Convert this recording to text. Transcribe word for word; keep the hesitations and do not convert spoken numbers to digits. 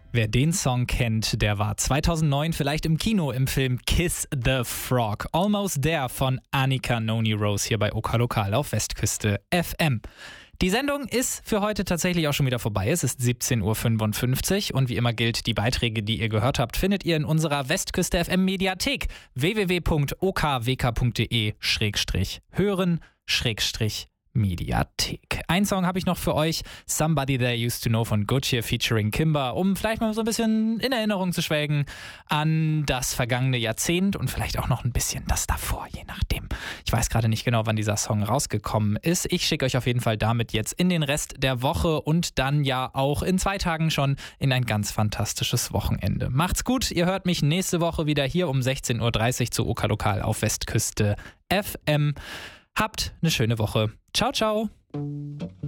Wer den Song kennt, der war zweitausendneun vielleicht im Kino im Film Kiss the Frog. Almost There von Annika Noni Rose hier bei OK Lokal auf Westküste F M. Die Sendung ist für heute tatsächlich auch schon wieder vorbei. Es ist siebzehn Uhr fünfundfünfzig und wie immer gilt, die Beiträge, die ihr gehört habt, findet ihr in unserer Westküste F M Mediathek w w w punkt o k w k punkt d e schrägstrich hören schrägstrich Mediathek. Ein Song habe ich noch für euch, Somebody That I Used to Know von Gotye featuring Kimber, um vielleicht mal so ein bisschen in Erinnerung zu schwelgen an das vergangene Jahrzehnt und vielleicht auch noch ein bisschen das davor, je nachdem. Ich weiß gerade nicht genau, wann dieser Song rausgekommen ist. Ich schicke euch auf jeden Fall damit jetzt in den Rest der Woche und dann ja auch in zwei Tagen schon in ein ganz fantastisches Wochenende. Macht's gut, ihr hört mich nächste Woche wieder hier um sechzehn Uhr dreißig zu OK Lokal auf Westküste F M. Habt eine schöne Woche. Ciao, ciao.